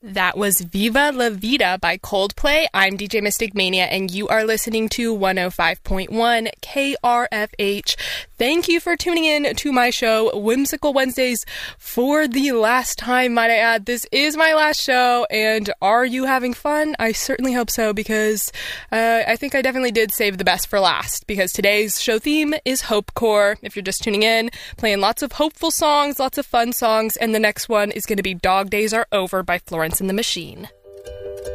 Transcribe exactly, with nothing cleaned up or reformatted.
That was Viva La Vida by Coldplay. I'm D J Mystic Mania, and you are listening to one oh five point one K R F H. Thank you for tuning in to my show, Whimsical Wednesdays, for the last time, might I add. This is my last show, and are you having fun? I certainly hope so, because uh, I think I definitely did save the best for last, because today's show theme is Hopecore. If you're just tuning in, playing lots of hopeful songs, lots of fun songs, and the next one is going to be Dog Days Are Over by Florence and the Machine.